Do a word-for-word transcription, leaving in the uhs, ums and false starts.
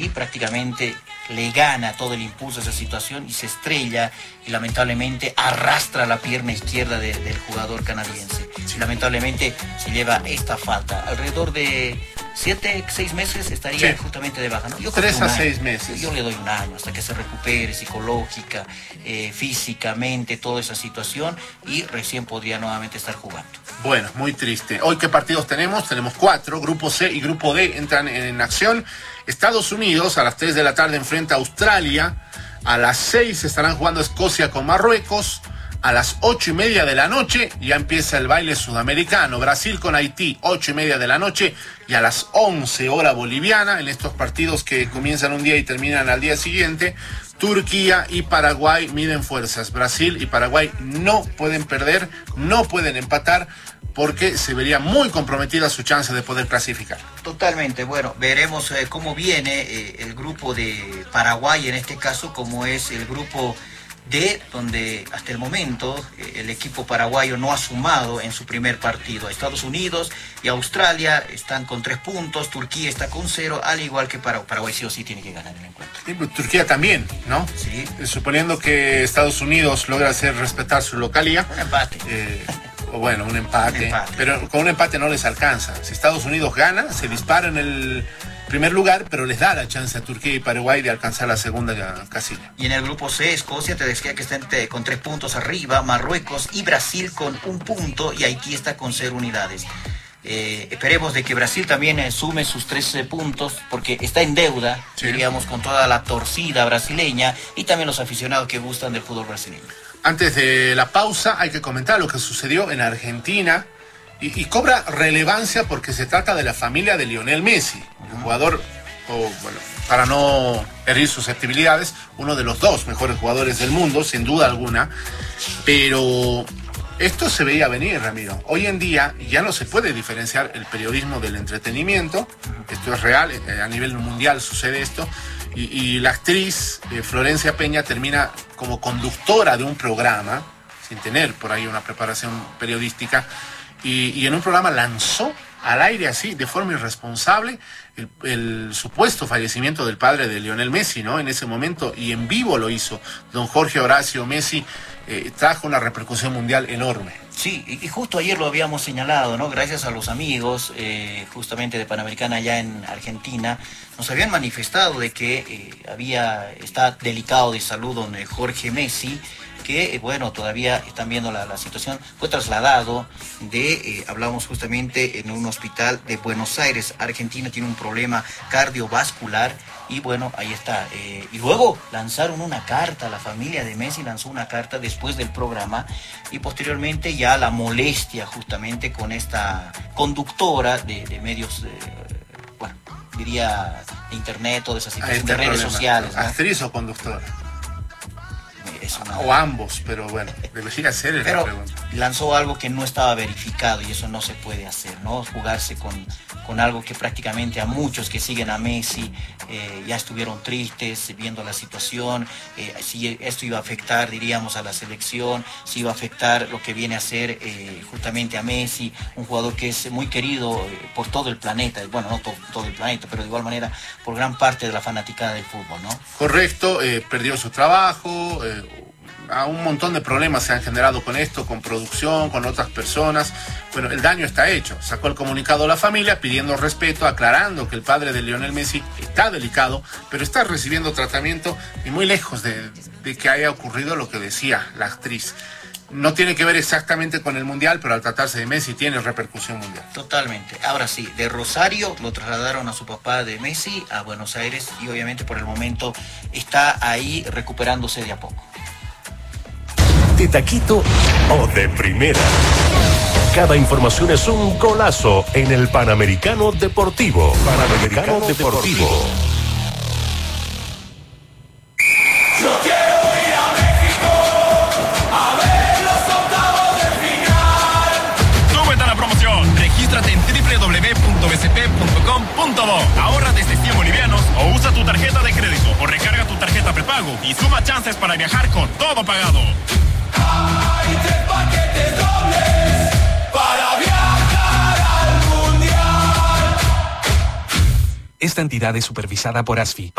y prácticamente le gana todo el impulso a esa situación y se estrella y lamentablemente arrastra la pierna izquierda de, del jugador canadiense. Y lamentablemente se lleva esta falta. Alrededor de siete, seis meses estaría sí. justamente de baja, ¿no? Yo Tres a seis meses. Yo le doy un año hasta que se recupere psicológica, eh, físicamente, toda esa situación y recién podría nuevamente estar jugando. Bueno, muy triste. Hoy, ¿qué partidos tenemos? Tenemos cuatro. Grupo C y Grupo D entran en acción. Estados Unidos a las tres de la tarde enfrenta a Australia. A las seis estarán jugando Escocia con Marruecos. A las ocho y media de la noche ya empieza el baile sudamericano. Brasil con Haití, ocho y media de la noche. Y a las once hora boliviana, en estos partidos que comienzan un día y terminan al día siguiente, Turquía y Paraguay miden fuerzas. Brasil y Paraguay no pueden perder, no pueden empatar, porque se vería muy comprometida su chance de poder clasificar. Totalmente, bueno, veremos eh, cómo viene eh, el grupo de Paraguay, en este caso, como es el grupo D, donde hasta el momento eh, el equipo paraguayo no ha sumado en su primer partido. Estados Unidos y Australia están con tres puntos, Turquía está con cero, al igual que Paraguay. Paraguay sí o sí tiene que ganar el encuentro. Y pues, Turquía también, ¿no? Sí. Eh, suponiendo que Estados Unidos logra hacer respetar su localía. Un empate. Eh, o bueno, un empate, un empate. Pero con un empate no les alcanza. Si Estados Unidos gana, se dispara en el primer lugar, pero les da la chance a Turquía y Paraguay de alcanzar la segunda casilla. Y en el grupo C, Escocia, te decía que está entre, con tres puntos arriba, Marruecos y Brasil con un punto y Haití está con cero unidades. Eh, esperemos de que Brasil también eh, sume sus trece puntos porque está en deuda, sí. diríamos, con toda la torcida brasileña y también los aficionados que gustan del fútbol brasileño. Antes de la pausa hay que comentar lo que sucedió en Argentina y, y cobra relevancia porque se trata de la familia de Lionel Messi, uh-huh. un jugador, oh, bueno, para no herir susceptibilidades, uno de los dos mejores jugadores del mundo, sin duda alguna, pero esto se veía venir, Ramiro. Hoy en día ya no se puede diferenciar el periodismo del entretenimiento, esto es real, a nivel mundial sucede esto, y, y la actriz eh, Florencia Peña termina como conductora de un programa, sin tener por ahí una preparación periodística, y, y en un programa lanzó al aire así, de forma irresponsable, el, el supuesto fallecimiento del padre de Lionel Messi, ¿no? En ese momento, y en vivo lo hizo. Don Jorge Horacio Messi eh, trajo una repercusión mundial enorme. Sí, y justo ayer lo habíamos señalado, ¿no? Gracias a los amigos, eh, justamente de Panamericana allá en Argentina, nos habían manifestado de que eh, había, está delicado de salud don Jorge Messi, que, eh, bueno, todavía están viendo la, la situación. Fue trasladado de, eh, hablamos justamente en un hospital de Buenos Aires, Argentina, tiene un problema cardiovascular y bueno, ahí está. Eh, y luego lanzaron una carta, la familia de Messi lanzó una carta después del programa y posteriormente ya la molestia justamente con esta conductora de, de medios, eh, bueno, diría de internet, toda esa situación de redes problema. sociales, ¿no? ¿Actriz o conductora? Una... O ambos, pero bueno, debería ser la pero pregunta. Lanzó algo que no estaba verificado y eso no se puede hacer, ¿no? Jugarse con, con algo que prácticamente a muchos que siguen a Messi eh, ya estuvieron tristes viendo la situación, eh, si esto iba a afectar, diríamos, a la selección, si iba a afectar lo que viene a ser eh, justamente a Messi, un jugador que es muy querido eh, por todo el planeta, bueno, no to todo el planeta, pero de igual manera por gran parte de la fanaticada del fútbol, ¿no? Correcto, eh, perdió su trabajo, eh, a un montón de problemas se han generado con esto, con producción, con otras personas. Bueno, el daño está hecho. Sacó el comunicado a la familia pidiendo respeto, aclarando que el padre de Lionel Messi está delicado, pero está recibiendo tratamiento y muy lejos de, de que haya ocurrido lo que decía la actriz. No tiene que ver exactamente con el Mundial, pero al tratarse de Messi tiene repercusión mundial. Totalmente. Ahora sí, de Rosario lo trasladaron a su papá de Messi a Buenos Aires y obviamente por el momento está ahí recuperándose de a poco. De taquito o de primera. Cada información es un golazo en el Panamericano Deportivo. Panamericano Deportivo. Yo quiero ir a México a ver los octavos de final. Súbete a la promoción. Regístrate en doble u doble u doble u punto b c p punto com punto do. Ahorra desde cien bolivianos o usa tu tarjeta de crédito o recarga tu tarjeta prepago y suma chances para viajar con todo pagado. Hay tres paquetes dobles para viajar al Mundial. Esta entidad es supervisada por A S F I.